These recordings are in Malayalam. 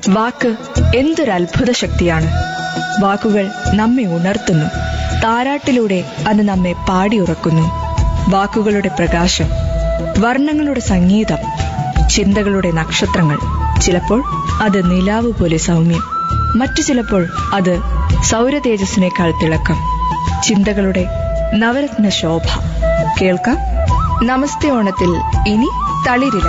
വാക്ക് എന്തൊരത്ഭുത ശക്തിയാണ്. വാക്കുകൾ നമ്മെ ഉണർത്തുന്നു. താരാട്ടിലൂടെ അത് നമ്മെ പാടിയുറക്കുന്നു. വാക്കുകളുടെ പ്രകാശം, വർണ്ണങ്ങളുടെ സംഗീതം, ചിന്തകളുടെ നക്ഷത്രങ്ങൾ. ചിലപ്പോൾ അത് നിലാവ് പോലെ സൗമ്യം, മറ്റു ചിലപ്പോൾ അത് സൗരതേജസ്സിനേക്കാൾ തിളക്കം. ചിന്തകളുടെ നവരത്ന ശോഭ. കേൾക്കാം നമസ്തേ ഓണത്തിൽ ഇനി തളിരില.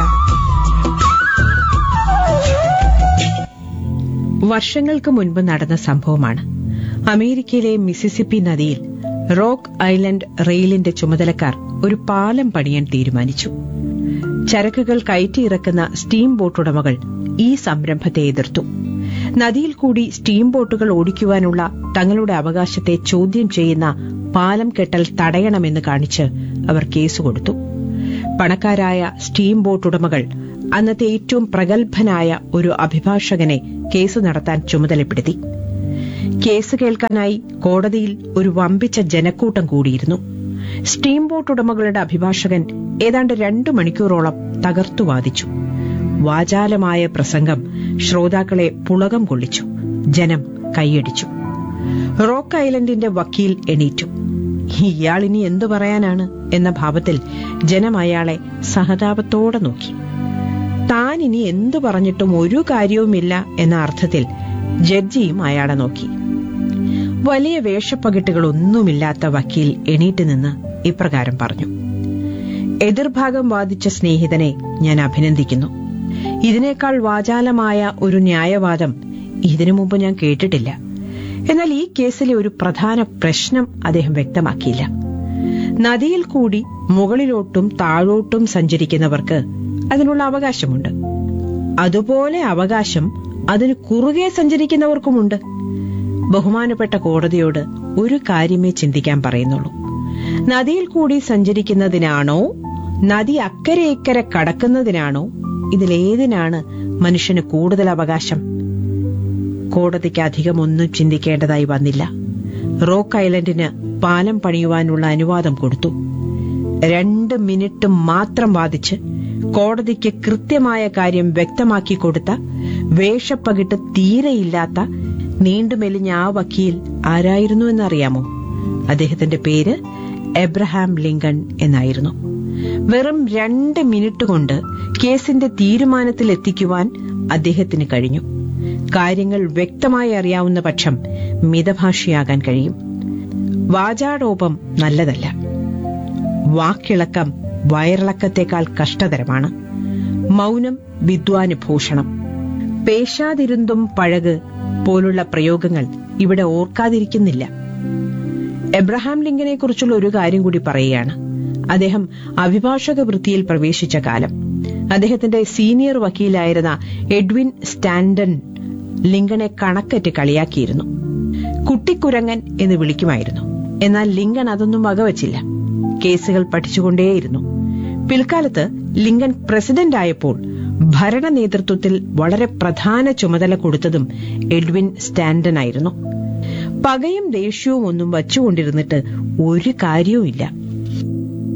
വർഷങ്ങൾക്ക് മുൻപ് നടന്ന സംഭവമാണ്. അമേരിക്കയിലെ മിസിസിപ്പി നദിയിൽ റോക്ക് ഐലൻഡ് റെയിലിന്റെ ചുമതലക്കാർ ഒരു പാലം പണിയാൻ തീരുമാനിച്ചു. ചരക്കുകൾ കയറ്റിയിറക്കുന്ന സ്റ്റീം ബോട്ട് ഉടമകൾ ഈ സംരംഭത്തെ എതിർത്തു. നദിയിൽ കൂടി സ്റ്റീം ബോട്ടുകൾ ഓടിക്കുവാനുള്ള തങ്ങളുടെ അവകാശത്തെ ചോദ്യം ചെയ്യുന്ന പാലം കെട്ടൽ തടയണമെന്ന് കാണിച്ച് അവർ കേസ് കൊടുത്തു. പണക്കാരായ സ്റ്റീം ബോട്ട് ഉടമകൾ അന്നത്തെ ഏറ്റവും പ്രഗത്ഭനായ ഒരു അഭിഭാഷകനെ കേസ് നടത്താൻ ചുമതലപ്പെടുത്തി. കേസ് കേൾക്കാനായി കോടതിയിൽ ഒരു വമ്പിച്ച ജനക്കൂട്ടം കൂടിയിരുന്നു. സ്റ്റീം ബോട്ട് ഉടമകളുടെ അഭിഭാഷകൻ ഏതാണ്ട് 2 മണിക്കൂറോളം തകർത്തു വാദിച്ചു. വാചാലമായ പ്രസംഗം ശ്രോതാക്കളെ പുളകം കൊള്ളിച്ചു. ജനം കൈയടിച്ചു. റോക്ക് ഐലൻഡിന്റെ വക്കീൽ എണീറ്റു. ഇയാളിനി എന്തു പറയാനാണ് എന്ന ഭാവത്തിൽ ജനം അയാളെ സഹതാപത്തോടെ നോക്കി. താൻ ഇനി എന്തു പറഞ്ഞിട്ടും ഒരു കാര്യവുമില്ല എന്ന അർത്ഥത്തിൽ ജഡ്ജിയും അയാളെ നോക്കി. വലിയ വേഷപ്പകിട്ടുകളൊന്നുമില്ലാത്ത വക്കീൽ എണീറ്റ് നിന്ന് ഇപ്രകാരം പറഞ്ഞു: എതിർഭാഗം വാദിച്ച സ്നേഹിതനെ ഞാൻ അഭിനന്ദിക്കുന്നു. ഇതിനേക്കാൾ വാചാലമായ ഒരു ന്യായവാദം ഇതിനു മുമ്പ് ഞാൻ കേട്ടിട്ടില്ല. എന്നാൽ ഈ കേസിലെ ഒരു പ്രധാന പ്രശ്നം അദ്ദേഹം വ്യക്തമാക്കിയില്ല. നദിയിൽ കൂടി മുകളിലോട്ടും താഴോട്ടും സഞ്ചരിക്കുന്നവർക്ക് അതിനുള്ള അവകാശമുണ്ട്. അതുപോലെ അവകാശം അതിന് കുറുകെ സഞ്ചരിക്കുന്നവർക്കുമുണ്ട്. ബഹുമാനപ്പെട്ട കോടതിയോട് ഒരു കാര്യമേ ചിന്തിക്കാൻ പറയുന്നുള്ളൂ. നദിയിൽ കൂടി സഞ്ചരിക്കുന്നതിനാണോ നദി അക്കരെ ഇക്കരെ കടക്കുന്നതിനാണോ, ഇതിലേതിനാണ് മനുഷ്യന് കൂടുതൽ അവകാശം? കോടതിക്ക് അധികം ഒന്നും ചിന്തിക്കേണ്ടതായി വന്നില്ല. റോക്ക് ഐലൻഡിന് പാലം പണിയുവാനുള്ള അനുവാദം കൊടുത്തു. 2 മിനിറ്റ് മാത്രം വാദിച്ച് കോടതിക്ക് കൃത്യമായ കാര്യം വ്യക്തമാക്കി കൊടുത്ത, വേഷപ്പകിട്ട് തീരെയില്ലാത്ത നീണ്ടുമെലിഞ്ഞ ആ വക്കീൽ ആരായിരുന്നു എന്നറിയാമോ? അദ്ദേഹത്തിന്റെ പേര് എബ്രഹാം ലിങ്കൺ എന്നായിരുന്നു. വെറും 2 മിനിറ്റ് കൊണ്ട് കേസിന്റെ തീരുമാനത്തിലെത്തിക്കുവാൻ അദ്ദേഹത്തിന് കഴിഞ്ഞു. കാര്യങ്ങൾ വ്യക്തമായി അറിയാവുന്ന പക്ഷം മിതഭാഷിയാകാൻ കഴിയും. വാചാടോപം നല്ലതല്ല. വാക്കിളക്കം വയറിളക്കത്തേക്കാൾ കഷ്ടതരമാണ്. മൗനം വിദ്വാനുഭൂഷണം. പേശാതിരുന്തും പഴക് പോലുള്ള പ്രയോഗങ്ങൾ ഇവിടെ ഓർക്കാതിരിക്കുന്നില്ല. എബ്രഹാം ലിങ്കനെ കുറിച്ചുള്ള ഒരു കാര്യം കൂടി പറയുകയാണ്. അദ്ദേഹം അഭിഭാഷക വൃത്തിയിൽ പ്രവേശിച്ച കാലം. അദ്ദേഹത്തിന്റെ സീനിയർ വക്കീലായിരുന്ന എഡ്വിൻ സ്റ്റാൻഡൺ ലിങ്കനെ കണക്കറ്റ് കളിയാക്കിയിരുന്നു. കുട്ടിക്കുരങ്ങൻ എന്ന് വിളിക്കുമായിരുന്നു. എന്നാൽ ലിങ്കൺ അതൊന്നും വകവച്ചില്ല. കേസുകൾ പഠിച്ചുകൊണ്ടേയിരുന്നു. പിൽക്കാലത്ത് ലിങ്കൺ പ്രസിഡന്റ് ആയപ്പോൾ ഭരണ നേതൃത്വത്തിൽ വളരെ പ്രധാന ചുമതല കൊടുത്തതും എഡ്വിൻ സ്റ്റാൻഡൺ ആയിരുന്നു. പകയും ദേഷ്യവും ഒന്നും വച്ചുകൊണ്ടിരുന്നിട്ട് ഒരു കാര്യവുമില്ല.